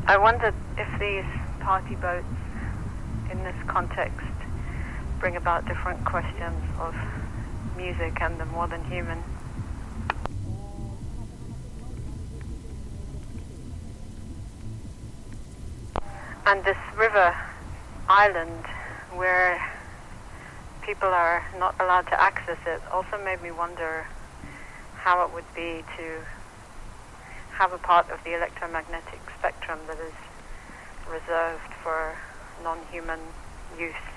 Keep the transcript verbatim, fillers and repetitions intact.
I wondered if these party boats in this context bring about different questions of music and the modern human. And this river island where people are not allowed to access it also made me wonder how it would be to have a part of the electromagnetic spectrum that is reserved for non-human use.